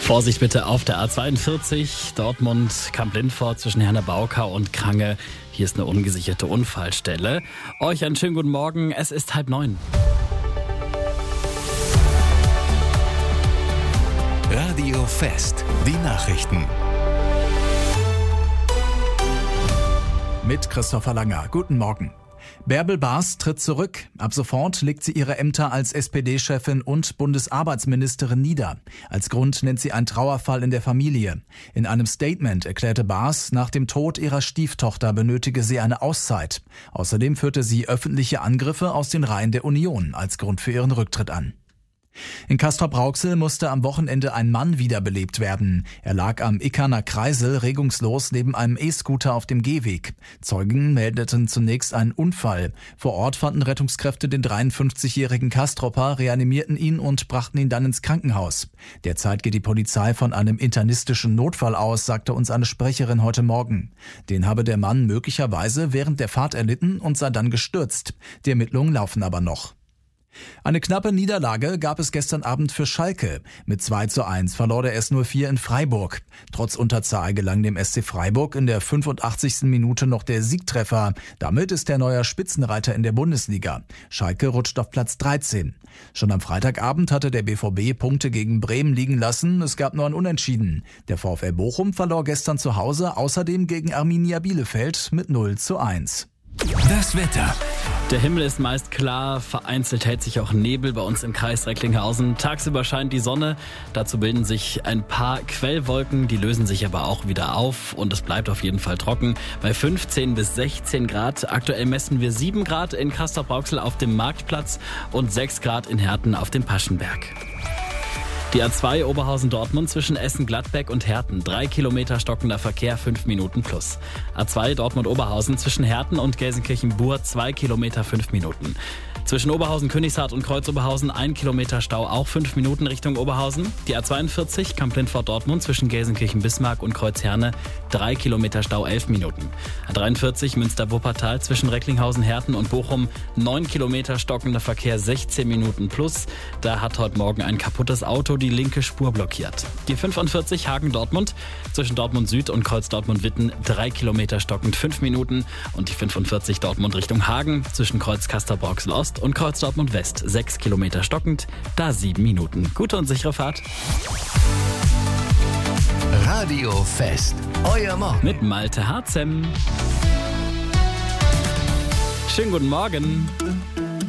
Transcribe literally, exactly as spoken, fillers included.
Vorsicht bitte auf der A zweiundvierzig, Dortmund, Kamp-Lindfort zwischen Herne-Baukau und Krange. Hier ist eine ungesicherte Unfallstelle. Euch einen schönen guten Morgen, es ist halb neun. Radio Fest, die Nachrichten. Mit Christopher Langer. Guten Morgen. Bärbel Baas tritt zurück. Ab sofort legt sie ihre Ämter als S P D-Chefin und Bundesarbeitsministerin nieder. Als Grund nennt sie einen Trauerfall in der Familie. In einem Statement erklärte Baas, nach dem Tod ihrer Stieftochter benötige sie eine Auszeit. Außerdem führte sie öffentliche Angriffe aus den Reihen der Union als Grund für ihren Rücktritt an. In Castrop-Rauxel musste am Wochenende ein Mann wiederbelebt werden. Er lag am Ickerner Kreisel regungslos neben einem E-Scooter auf dem Gehweg. Zeugen meldeten zunächst einen Unfall. Vor Ort fanden Rettungskräfte den dreiundfünfzigjährigen Castropper, reanimierten ihn und brachten ihn dann ins Krankenhaus. Derzeit geht die Polizei von einem internistischen Notfall aus, sagte uns eine Sprecherin heute Morgen. Den habe der Mann möglicherweise während der Fahrt erlitten und sei dann gestürzt. Die Ermittlungen laufen aber noch. Eine knappe Niederlage gab es gestern Abend für Schalke. Mit zwei zu eins verlor der S null vier in Freiburg. Trotz Unterzahl gelang dem S C Freiburg in der fünfundachtzigsten Minute noch der Siegtreffer. Damit ist der neue Spitzenreiter in der Bundesliga. Schalke rutscht auf Platz dreizehn. Schon am Freitagabend hatte der B V B Punkte gegen Bremen liegen lassen. Es gab nur ein Unentschieden. Der VfL Bochum verlor gestern zu Hause außerdem gegen Arminia Bielefeld mit null zu eins. Das Wetter. Der Himmel ist meist klar, vereinzelt hält sich auch Nebel bei uns im Kreis Recklinghausen. Tagsüber scheint die Sonne, dazu bilden sich ein paar Quellwolken, die lösen sich aber auch wieder auf und es bleibt auf jeden Fall trocken bei fünfzehn bis sechzehn Grad. Aktuell messen wir sieben Grad in Castrop-Rauxel auf dem Marktplatz und sechs Grad in Herten auf dem Paschenberg. Die A zwei Oberhausen-Dortmund zwischen Essen-Gladbeck und Herten. Drei Kilometer stockender Verkehr, fünf Minuten plus. A zwei Dortmund-Oberhausen zwischen Herten und Gelsenkirchen-Bur. Zwei Kilometer, fünf Minuten. Zwischen Oberhausen-Königshardt und Kreuz-Oberhausen ein Kilometer Stau, auch fünf Minuten Richtung Oberhausen. Die A zweiundvierzig Kamp-Lindfort-Dortmund zwischen Gelsenkirchen-Bismarck und Kreuzherne. Drei Kilometer Stau, elf Minuten. A dreiundvierzig Münster-Wuppertal zwischen Recklinghausen-Herten und Bochum. Neun Kilometer stockender Verkehr, sechzehn Minuten plus. Da hat heute Morgen ein kaputtes Auto die linke Spur blockiert. Die fünfundvierzig Hagen-Dortmund zwischen Dortmund Süd und Kreuz Dortmund-Witten. Drei Kilometer stockend, fünf Minuten. Und die fünfundvierzig Dortmund Richtung Hagen zwischen Kreuz Castrop-Rauxel Ost und Kreuz Dortmund West. Sechs Kilometer stockend, da sieben Minuten. Gute und sichere Fahrt. Radio Fest, euer Morgen. Mit Malte Harzem. Schönen guten Morgen.